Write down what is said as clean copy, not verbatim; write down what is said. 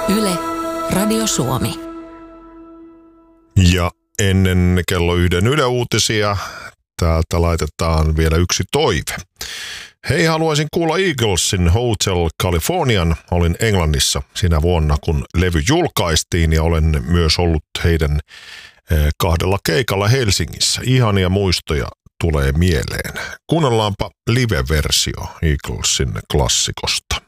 Yle, Radio Suomi. Ja ennen kello 1 Yle Uutisia täältä laitetaan vielä yksi toive. Hei, haluaisin kuulla Eaglesin Hotel Californian. Olin Englannissa sinä vuonna, kun levy julkaistiin, ja olen myös ollut heidän 2 keikalla Helsingissä. Ihania muistoja tulee mieleen. Kuunnellaanpa live-versio Eaglesin klassikosta.